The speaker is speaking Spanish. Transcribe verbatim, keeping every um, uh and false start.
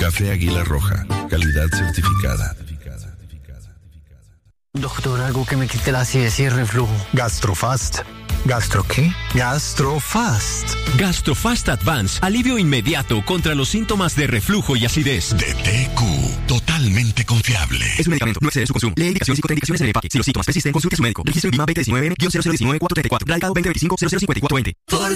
Café Águila Roja, calidad certificada. Doctor, algo que me quite la acidez y el reflujo. Gastrofast. ¿Gastro qué? Gastrofast. Gastrofast Advance, alivio inmediato contra los síntomas de reflujo y acidez. De T Q, totalmente confiable. Es un medicamento, no excede su consumo. Lee indicaciones y contraindicaciones en el empaque. Si los síntomas persisten, consulte a su médico. Registro INVIMA veinte diecinueve cero cero uno nueve cuatro tres cuatro. Radicado veinte veinticinco cero cero cincuenta y cuatro veinte. Ford